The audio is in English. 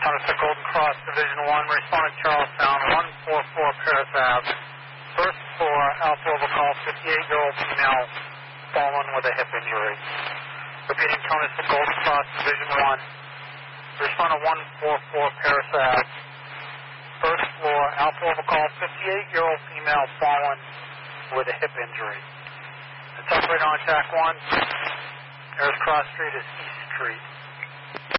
Somerset Golden Cross, Division 1, responding Charlestown, 144 Paris Ave. First floor, Alpha Over Call, 58-year-old female, fallen with a hip injury. Repeating Somerset Golden Cross, Division 1, responding 144 Paris Ave. First floor, Alpha Over Call, 58-year-old female, fallen with a hip injury. It's operator on track 1. Paris Cross Street is East Street.